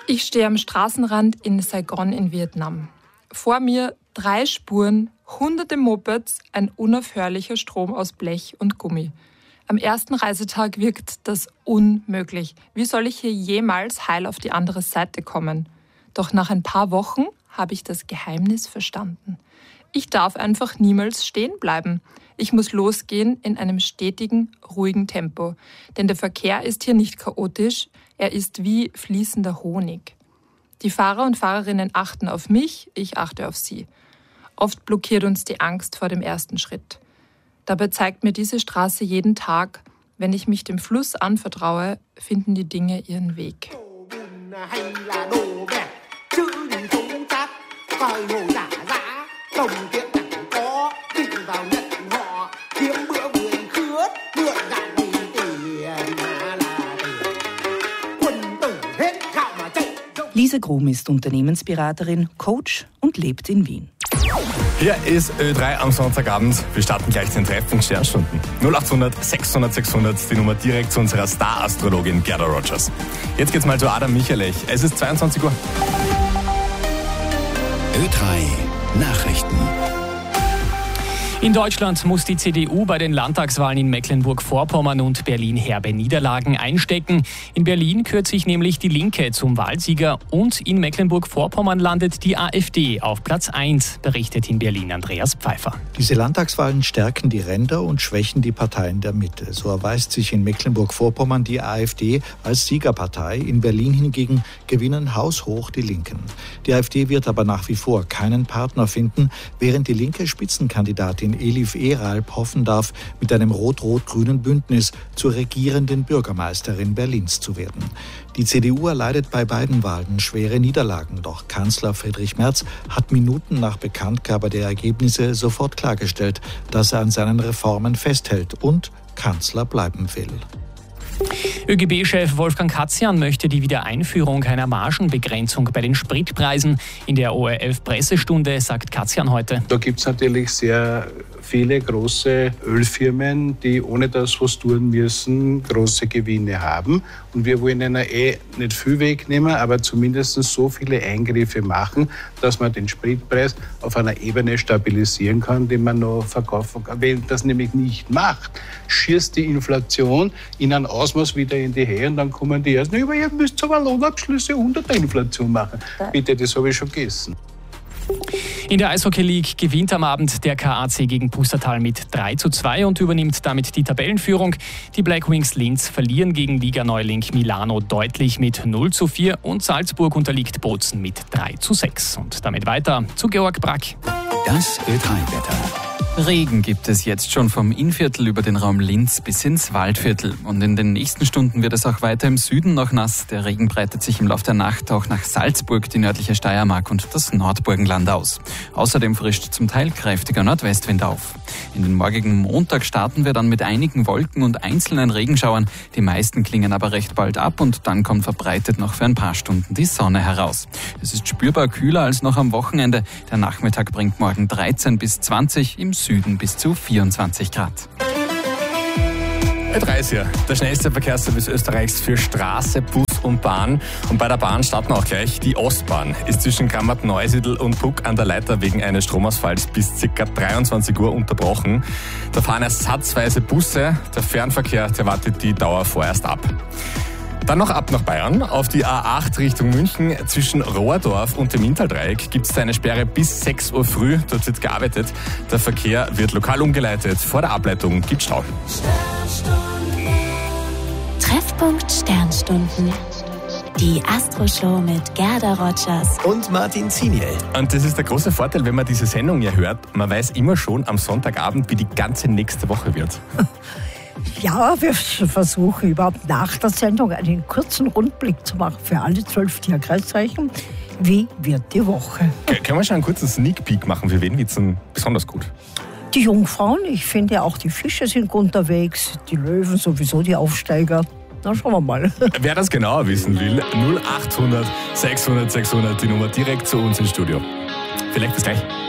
Ich stehe am Straßenrand in Saigon in Vietnam. Vor mir 3 Spuren, hunderte Mopeds, ein unaufhörlicher Strom aus Blech und Gummi. Am ersten Reisetag wirkt das unmöglich. Wie soll ich hier jemals heil auf die andere Seite kommen? Doch nach ein paar Wochen habe ich das Geheimnis verstanden. Ich darf einfach niemals stehen bleiben. Ich muss losgehen in einem stetigen, ruhigen Tempo. Denn der Verkehr ist hier nicht chaotisch, er ist wie fließender Honig. Die Fahrer und Fahrerinnen achten auf mich, ich achte auf sie. Oft blockiert uns die Angst vor dem ersten Schritt. Dabei zeigt mir diese Straße jeden Tag, wenn ich mich dem Fluss anvertraue, finden die Dinge ihren Weg. Lise Grum ist Unternehmensberaterin, Coach und lebt in Wien. Hier ist Ö3 am Sonntagabend. Wir starten gleich den Treffpunkt Sternstunden. 0800 600 600, die Nummer direkt zu unserer Star-Astrologin Gerda Rogers. Jetzt geht's mal zu Adam Michalech. Es ist 22 Uhr. Ö3 Nachrichten. In Deutschland muss die CDU bei den Landtagswahlen in Mecklenburg-Vorpommern und Berlin herbe Niederlagen einstecken. In Berlin kürt sich nämlich die Linke zum Wahlsieger und in Mecklenburg-Vorpommern landet die AfD auf Platz 1, berichtet in Berlin Andreas Pfeiffer. Diese Landtagswahlen stärken die Ränder und schwächen die Parteien der Mitte. So erweist sich in Mecklenburg-Vorpommern die AfD als Siegerpartei. In Berlin hingegen gewinnen haushoch die Linken. Die AfD wird aber nach wie vor keinen Partner finden, während die linke Spitzenkandidatin Elif Eralp hoffen darf, mit einem rot-rot-grünen Bündnis zur regierenden Bürgermeisterin Berlins zu werden. Die CDU erleidet bei beiden Wahlen schwere Niederlagen. Doch Kanzler Friedrich Merz hat Minuten nach Bekanntgabe der Ergebnisse sofort klargestellt, dass er an seinen Reformen festhält und Kanzler bleiben will. ÖGB-Chef Wolfgang Katzian möchte die Wiedereinführung einer Margenbegrenzung bei den Spritpreisen. In der ORF-Pressestunde sagt Katzian heute: Da gibt es natürlich sehr viele große Ölfirmen, die ohne das was tun müssen, große Gewinne haben. Und wir wollen ihnen nicht viel wegnehmen, aber zumindest so viele Eingriffe machen, dass man den Spritpreis auf einer Ebene stabilisieren kann, die man noch verkaufen kann. Wenn das nämlich nicht macht, schießt die Inflation in ein Ausmaß wieder in die Höhe und dann kommen die ersten, aber ihr müsst aber Lohnabschlüsse unter der Inflation machen. Bitte, das habe ich schon gegessen. In der Eishockey League gewinnt am Abend der KAC gegen Pustertal mit 3:2 und übernimmt damit die Tabellenführung. Die Black Wings Linz verlieren gegen Liga-Neuling Milano deutlich mit 0:4 und Salzburg unterliegt Bozen mit 3:6. Und damit weiter zu Georg Brack. Das Ö3-Wetter. Regen gibt es jetzt schon vom Innviertel über den Raum Linz bis ins Waldviertel. Und in den nächsten Stunden wird es auch weiter im Süden noch nass. Der Regen breitet sich im Laufe der Nacht auch nach Salzburg, die nördliche Steiermark und das Nordburgenland aus. Außerdem frischt zum Teil kräftiger Nordwestwind auf. In den morgigen Montag starten wir dann mit einigen Wolken und einzelnen Regenschauern. Die meisten klingen aber recht bald ab und dann kommt verbreitet noch für ein paar Stunden die Sonne heraus. Es ist spürbar kühler als noch am Wochenende. Der Nachmittag bringt morgen 13 bis 20, im Süden bis zu 24 Grad. Ö3 der schnellste Verkehrsservice Österreichs für Straße, Bus und Bahn. Und bei der Bahn starten wir auch gleich. Die Ostbahn ist zwischen Kammert-Neusiedl und Bruck an der Leiter wegen eines Stromausfalls bis ca. 23 Uhr unterbrochen. Da fahren ersatzweise Busse. Der Fernverkehr, der wartet die Dauer vorerst ab. Dann noch ab nach Bayern. Auf die A8 Richtung München zwischen Rohrdorf und dem Inntal-Dreieck gibt es eine Sperre bis 6 Uhr früh. Dort wird gearbeitet. Der Verkehr wird lokal umgeleitet. Vor der Ableitung gibt es Stau. Treffpunkt Sternstunden. Die Astro-Show mit Gerda Rogers Und Martin Ziniel. Und das ist der große Vorteil, wenn man diese Sendung ja hört. Man weiß immer schon am Sonntagabend, wie die ganze nächste Woche wird. Ja, wir versuchen überhaupt nach der Sendung einen kurzen Rundblick zu machen für alle 12 Tierkreiszeichen. Wie wird die Woche? Können wir schon einen kurzen Sneak Peek machen? Für wen wird es denn besonders gut? Die Jungfrauen, ich finde auch die Fische sind unterwegs, die Löwen sowieso, die Aufsteiger. Na, schauen wir mal. Wer das genauer wissen will, 0800 600 600, die Nummer direkt zu uns ins Studio. Vielleicht bis gleich.